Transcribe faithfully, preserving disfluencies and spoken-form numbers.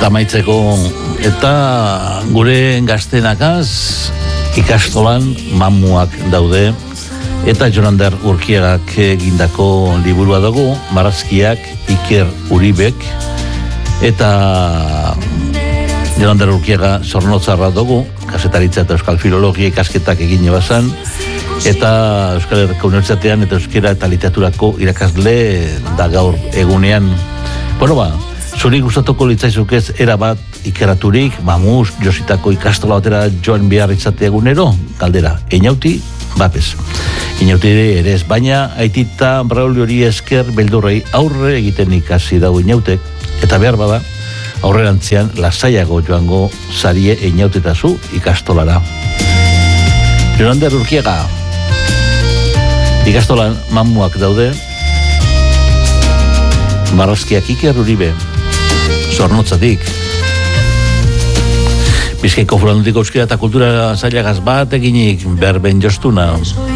amaitzeko, eta gure gaztenakaz ikastolan mamuak daude, eta Jonander Urkiagak egindako liburua dugu, Marrazkiak Iker Uribek, eta Jonander Urkiaga Zornotzarra dugu, kasetaritza eta euskal filologia ikasketak egin ebazan, eta Euskal Herriko Unibertsitatean eta euskera eta literaturako irakasle da gaur egunean. Bueno ba, zuri gustatuko litzaizukez erabat ikeraturik, mamuz, Jositako ikastola batera joan behar izatea egunero, galdera, einauti, bapez. Inauti ere ez, baina aitita Braulio hori esker beldurrei aurre egiten ikasi dago inautek, eta behar bada, aurrerantzean lasaiago joango zarie inautetazu ikastolara. Jonander Urkiaga, ikastolan mamuak daude, Marrazkiak Iker Uribe, Zornotzatik, Bizkaiko Foru Aldundiko Euskera eta Kultura Zailagaz bat eginik, berben jostuna.